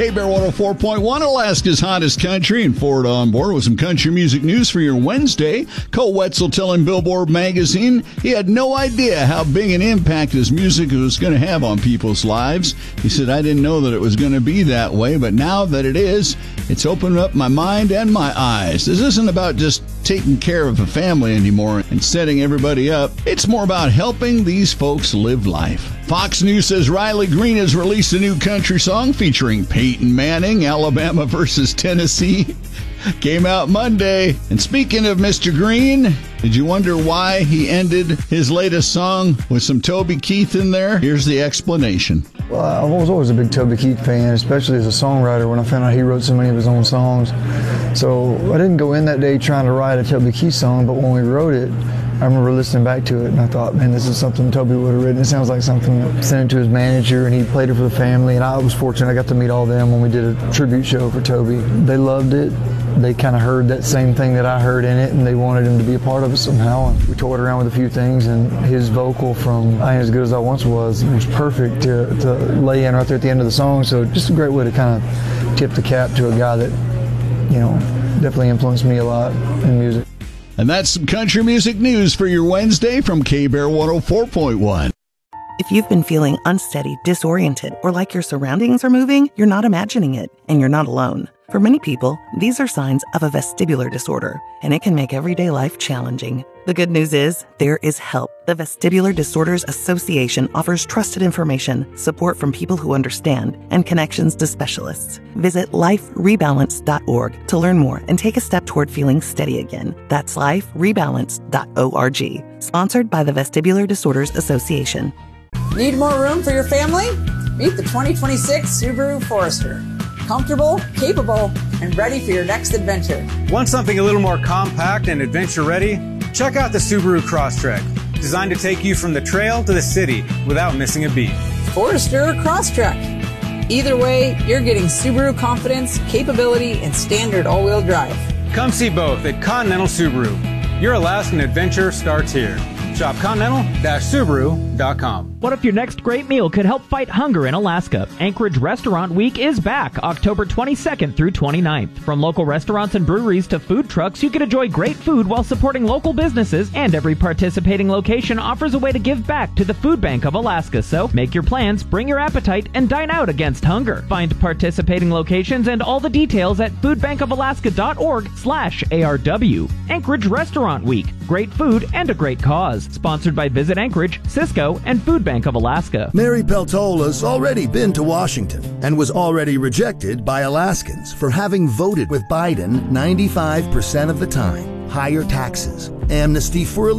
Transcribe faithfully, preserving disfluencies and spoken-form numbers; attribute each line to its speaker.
Speaker 1: K-Bear one oh four point one, Alaska's hottest country, and Ford on board with some country music news for your Wednesday. Cole Wetzel telling Billboard magazine he had no idea how big an impact his music was going to have on people's lives. He said, I didn't know that it was going to be that way, but now that it is, it's opened up my mind and my eyes. This isn't about just taking care of a family anymore and setting everybody up. It's more about helping these folks live life. Fox News says Riley Green has released a new country song featuring Peyton Manning, Alabama versus Tennessee. Came out Monday. And speaking of Mister Green, did you wonder why he ended his latest song with some Toby Keith in there? Here's the explanation.
Speaker 2: Well, I was always a big Toby Keith fan, especially as a songwriter when I found out he wrote so many of his own songs. So I didn't go in that day trying to write a Toby Keith song, but when we wrote it, I remember listening back to it and I thought, man, this is something Toby would have written. It sounds like something that sent it to his manager and he played it for the family. And I was fortunate I got to meet all of them when we did a tribute show for Toby. They loved it. They kind of heard that same thing that I heard in it and they wanted him to be a part of it somehow. And we toyed around with a few things and his vocal from I Ain't As Good As I Once Was was perfect to, to lay in right there at the end of the song. So just a great way to kind of tip the cap to a guy that, you know, definitely influenced me a lot in music.
Speaker 1: And that's some country music news for your Wednesday from K-Bear one oh four point one.
Speaker 3: If you've been feeling unsteady, disoriented, or like your surroundings are moving, you're not imagining it, and you're not alone. For many people, these are signs of a vestibular disorder, and it can make everyday life challenging. The good news is, there is help. The Vestibular Disorders Association offers trusted information, support from people who understand, and connections to specialists. Visit life rebalance dot org to learn more and take a step toward feeling steady again. That's life rebalance dot org. Sponsored by the Vestibular Disorders Association.
Speaker 4: Need more room for your family? Meet the twenty twenty-six Subaru Forester. Comfortable, capable, and ready for your next adventure.
Speaker 5: Want something a little more compact and adventure ready? Check out the Subaru Crosstrek, designed to take you from the trail to the city without missing a beat.
Speaker 4: Forester or Crosstrek. Either way, you're getting Subaru confidence, capability, and standard all-wheel drive.
Speaker 5: Come see both at Continental Subaru. Your Alaskan adventure starts here. Shop continental dash subaru dot com.
Speaker 6: What if your next great meal could help fight hunger in Alaska? Anchorage Restaurant Week is back October twenty-second through twenty-ninth. From local restaurants and breweries to food trucks, you can enjoy great food while supporting local businesses, and every participating location offers a way to give back to the Food Bank of Alaska. So make your plans, bring your appetite, and dine out against hunger. Find participating locations and all the details at foodbankofalaska.org slash ARW. Anchorage Restaurant Week. Great food and a great cause. Sponsored by Visit Anchorage, Cisco, and Food Bank of Alaska.
Speaker 7: Mary Peltola's already been to Washington and was already rejected by Alaskans for having voted with Biden ninety-five percent of the time. Higher taxes, amnesty for